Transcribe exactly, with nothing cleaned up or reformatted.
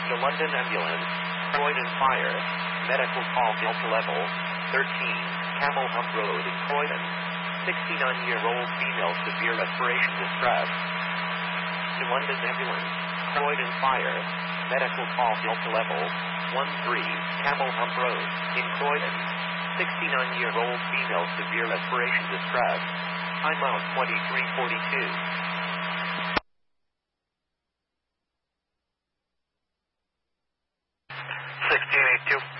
The London ambulance. Croydon fire. Medical call Delta level. thirteen. Camel Hump Road in Croydon. sixty-nine-year-old female severe respiration distress. To London ambulance. Croydon fire. Medical call Delta level. one three. Camel Hump Road in Croydon. sixty-nine-year-old female severe respiration distress. Time out twenty-three forty-two. sixteen eighty-two.